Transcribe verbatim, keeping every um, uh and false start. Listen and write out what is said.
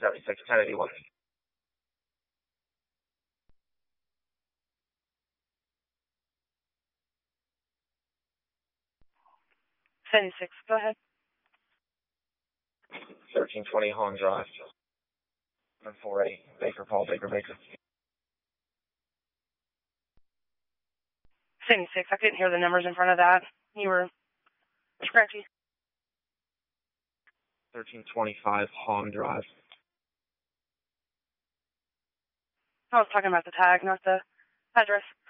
seventy-six, ten eighty-one. seventy-six, go ahead. thirteen twenty Holland Drive. one four eight, Baker, Paul, Baker, Baker. seventy-six, I couldn't hear the numbers in front of that. You were scratchy. thirteen twenty-five Holland Drive. I was talking about the tag, not the address.